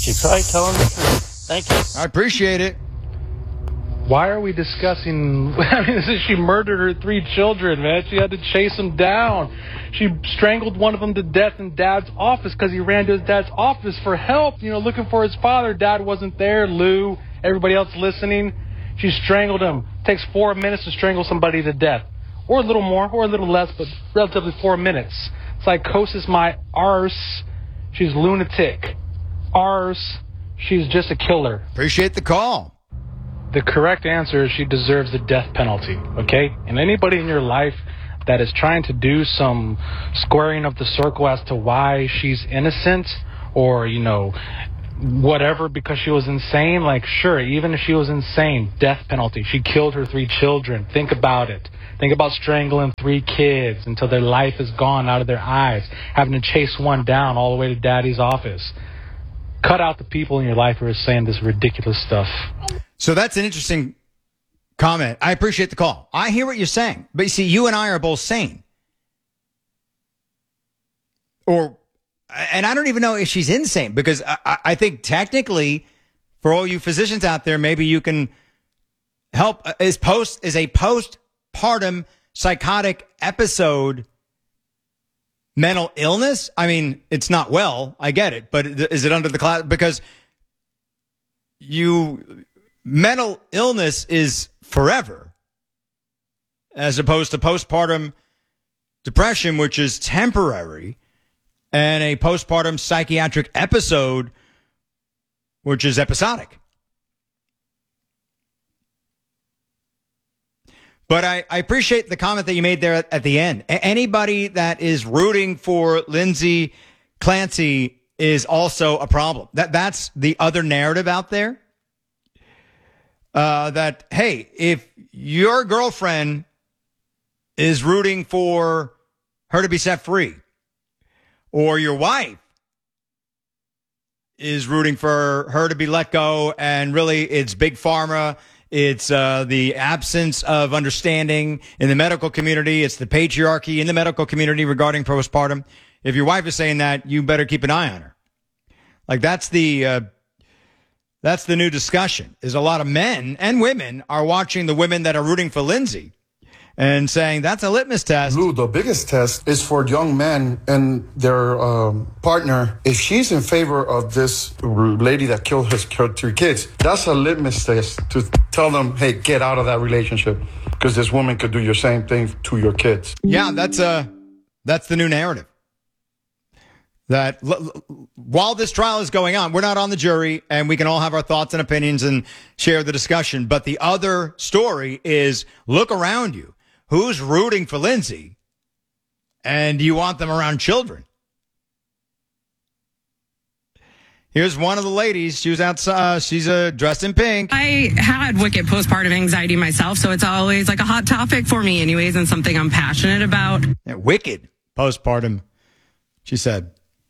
She's probably telling the truth. Thank you. I appreciate it. Why are we discussing... she murdered her 3 children, man. She had to chase them down. She strangled one of them to death in Dad's office because he ran to his dad's office for help, looking for his father. Dad wasn't there. Lou, everybody else listening. She strangled him. Takes 4 minutes to strangle somebody to death. Or a little more, or a little less, but relatively 4 minutes. Psychosis, my arse. She's lunatic. Arse. She's just a killer. Appreciate the call. The correct answer is she deserves the death penalty, okay? And anybody in your life that is trying to do some squaring of the circle as to why she's innocent or, whatever because she was insane, sure, even if she was insane, death penalty. She killed her 3 children. Think about it. Think about strangling 3 kids until their life is gone out of their eyes, having to chase one down all the way to daddy's office. Cut out the people in your life who are saying this ridiculous stuff. So that's an interesting comment. I appreciate the call. I hear what you're saying. But you see, you and I are both sane. And I don't even know if she's insane because I think technically, for all you physicians out there, maybe you can help. Is a postpartum psychotic episode mental illness? I mean, it's not well. I get it. But is it under the class? Because mental illness is forever, as opposed to postpartum depression, which is temporary, and a postpartum psychiatric episode, which is episodic. But I appreciate the comment that you made there at the end. Anybody that is rooting for Lindsay Clancy is also a problem. That's the other narrative out there. That, hey, if your girlfriend is rooting for her to be set free, or your wife is rooting for her to be let go, and really it's big pharma, it's the absence of understanding in the medical community, it's the patriarchy in the medical community regarding postpartum. If your wife is saying that, you better keep an eye on her. That's the new discussion, is a lot of men and women are watching the women that are rooting for Lindsay and saying that's a litmus test. Lou, the biggest test is for young men and their partner. If she's in favor of this lady that killed her 3 kids, that's a litmus test to tell them, hey, get out of that relationship because this woman could do your same thing to your kids. Yeah, that's the new narrative. That while this trial is going on, we're not on the jury and we can all have our thoughts and opinions and share the discussion. But the other story is look around you. Who's rooting for Lindsay? And you want them around children. Here's one of the ladies. She was outside. She's dressed in pink. I had wicked postpartum anxiety myself, so it's always a hot topic for me anyways and something I'm passionate about. Yeah, wicked postpartum, she said.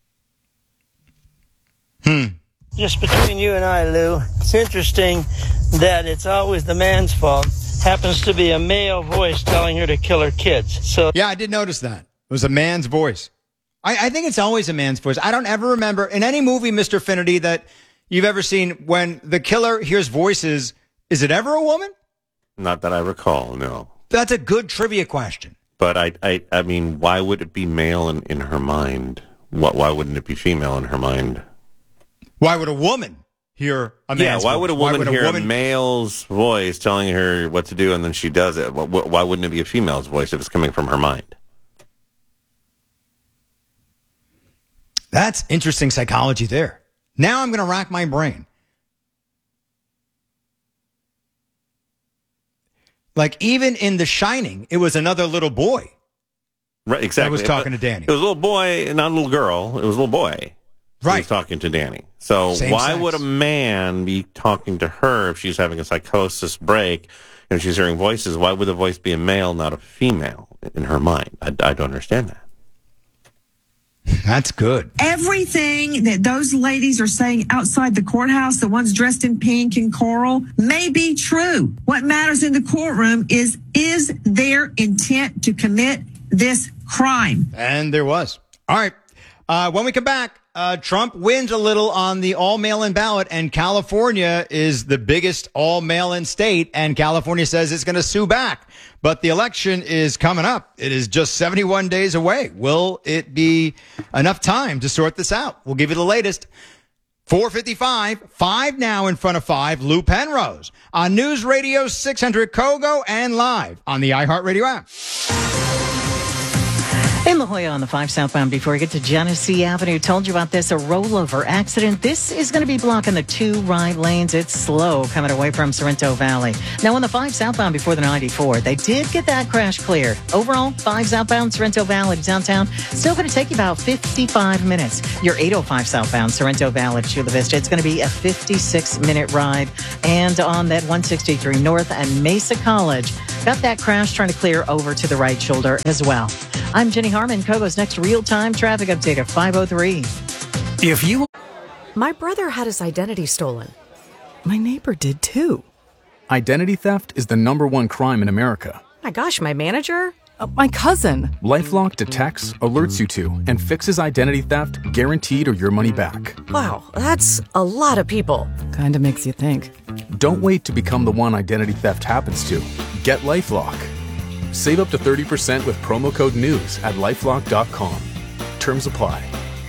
Just between you and I, Lou, it's interesting that it's always the man's fault. Happens to be a male voice telling her to kill her kids. So yeah, I did notice that. It was a man's voice. I think it's always a man's voice. I don't ever remember in any movie, Mr. Finnerty, that you've ever seen when the killer hears voices, is it ever a woman? Not that I recall, no. That's a good trivia question. But I mean, why would it be male in her mind? Why wouldn't it be female in her mind? Why would a woman hear a man's voice? Why would a woman hear a male's voice telling her what to do and then she does it? Why wouldn't it be a female's voice if it's coming from her mind? That's interesting psychology there. Now I'm going to rack my brain. Even in The Shining, it was another little boy. Right, exactly. That was talking to Danny. It was a little boy, not a little girl. It was a little boy. Right. He's talking to Danny. So why would a man be talking to her if she's having a psychosis break and she's hearing voices? Why would the voice be a male, not a female in her mind? I don't understand that. That's good. Everything that those ladies are saying outside the courthouse, the ones dressed in pink and coral, may be true. What matters in the courtroom is their intent to commit this crime? And there was. All right. When we come back, Trump wins a little on the all mail-in ballot, and California is the biggest all mail-in state, and California says it's going to sue back. But the election is coming up. It is just 71 days away. Will it be enough time to sort this out? We'll give you the latest. 4:55, 5 now in front of 5, Lou Penrose on News Radio 600 Kogo and live on the iHeartRadio app. In La Jolla on the 5 southbound before we get to Genesee Avenue. Told you about this, a rollover accident. This is going to be blocking the 2 right lanes. It's slow coming away from Sorrento Valley. Now on the 5 southbound before the 94, they did get that crash clear. Overall, 5 southbound Sorrento Valley to downtown, still going to take you about 55 minutes. Your 805 southbound Sorrento Valley to Chula Vista, it's going to be a 56-minute ride. And on that 163 North and Mesa College, got that crash trying to clear over to the right shoulder as well. I'm Jenny Harmon. Kogo's next real-time traffic update at 5:03. My brother had his identity stolen. My neighbor did too. Identity theft is the #1 crime in America. My gosh, my manager? My cousin. LifeLock detects, alerts you to, and fixes identity theft guaranteed or your money back. Wow, that's a lot of people. Kinda makes you think. Don't wait to become the one identity theft happens to. Get LifeLock. Save up to 30% with promo code NEWS at LifeLock.com. Terms apply.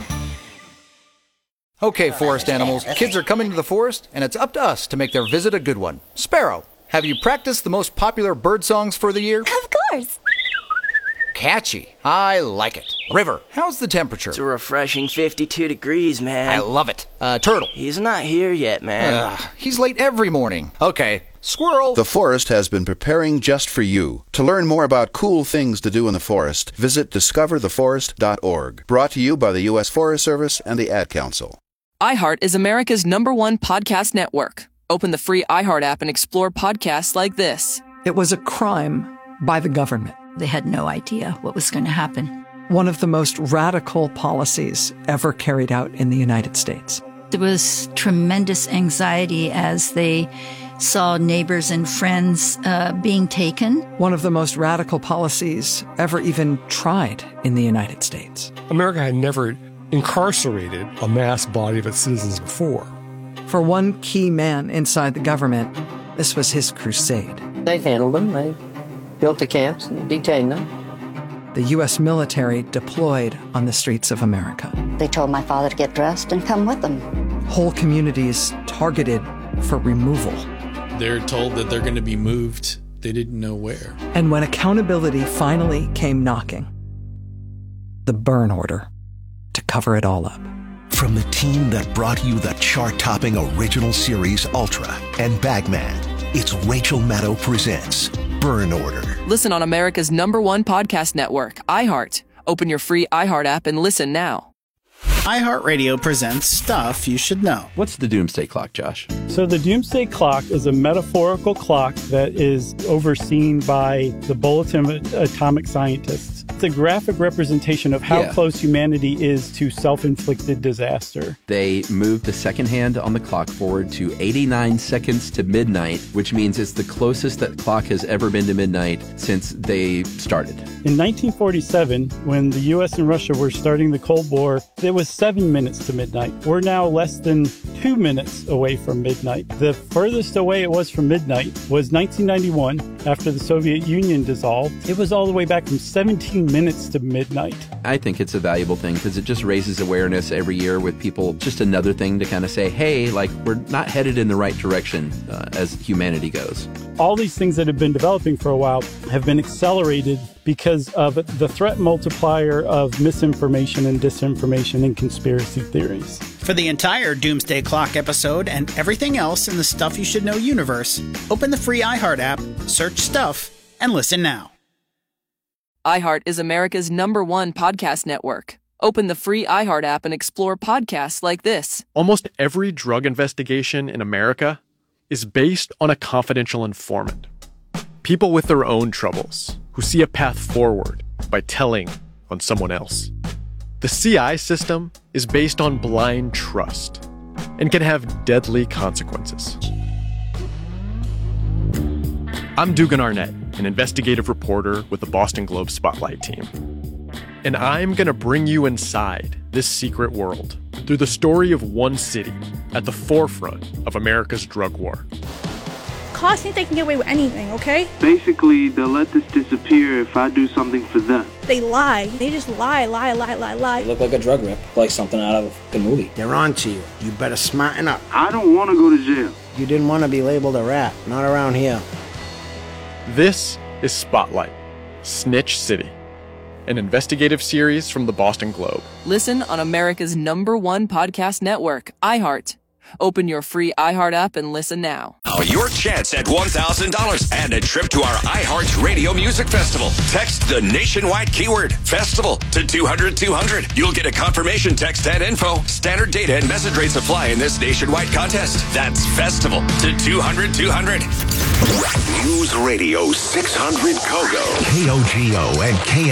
Okay, forest animals, kids are coming to the forest, and it's up to us to make their visit a good one. Sparrow, have you practiced the most popular bird songs for the year? Of course. Catchy. I like it. River, how's the temperature? It's a refreshing 52 degrees, man. I love it. Turtle. He's not here yet, man. He's late every morning. Okay. Squirrel. The forest has been preparing just for you. To learn more about cool things to do in the forest, visit discovertheforest.org. Brought to you by the U.S. Forest Service and the Ad Council. iHeart is America's #1 podcast network. Open the free iHeart app and explore podcasts like this. It was a crime by the government. They had no idea what was going to happen. One of the most radical policies ever carried out in the United States. There was tremendous anxiety as they saw neighbors and friends being taken. One of the most radical policies ever even tried in the United States. America had never incarcerated a mass body of its citizens before. For one key man inside the government, this was his crusade. They handled them. They built the camps and detained them. The U.S. military deployed on the streets of America. They told my father to get dressed and come with them. Whole communities targeted for removal. They're told that they're going to be moved. They didn't know where. And when accountability finally came knocking, the burn order to cover it all up. From the team that brought you the chart-topping original series Ultra and Bagman, it's Rachel Maddow presents Burn Order. Listen on America's #1 podcast network, iHeart. Open your free iHeart app and listen now. iHeartRadio presents Stuff You Should Know. What's the Doomsday Clock, Josh? So the Doomsday Clock is a metaphorical clock that is overseen by the Bulletin of Atomic Scientists. It's a graphic representation of how close humanity is to self-inflicted disaster. They moved the second hand on the clock forward to 89 seconds to midnight, which means it's the closest that clock has ever been to midnight since they started. In 1947, when the U.S. and Russia were starting the Cold War, it was 7 minutes to midnight. We're now less than 2 minutes away from midnight. The furthest away it was from midnight was 1991, after the Soviet Union dissolved. It was all the way back from 17 minutes to midnight. I think it's a valuable thing because it just raises awareness every year with people. Just another thing to kind of say, hey, like, we're not headed in the right direction as humanity goes. All these things that have been developing for a while have been accelerated because of the threat multiplier of misinformation and disinformation and conspiracy theories. For the entire Doomsday Clock episode and everything else in the Stuff You Should Know universe, open the free iHeart app, search Stuff, and listen now. iHeart is America's #1 podcast network. Open the free iHeart app and explore podcasts like this. Almost every drug investigation in America is based on a confidential informant. People with their own troubles who see a path forward by telling on someone else. The CI system is based on blind trust and can have deadly consequences. I'm Dugan Arnett, an investigative reporter with the Boston Globe Spotlight team. And I'm going to bring you inside this secret world through the story of one city at the forefront of America's drug war. Cops think they can get away with anything, okay? Basically, they'll let this disappear if I do something for them. They lie. They just lie. You look like a drug rip, like something out of a movie. They're on to you. You better smarten up. I don't want to go to jail. You didn't want to be labeled a rat. Not around here. This is Spotlight, Snitch City, an investigative series from the Boston Globe. Listen on America's #1 podcast network, iHeart. Open your free iHeart app and listen now. Now your chance at $1,000 and a trip to our iHeart Radio Music Festival. Text the nationwide keyword FESTIVAL to 200-200. You'll get a confirmation text and info. Standard data and message rates apply in this nationwide contest. That's FESTIVAL to 200-200. News Radio 600 KOGO. KOGO and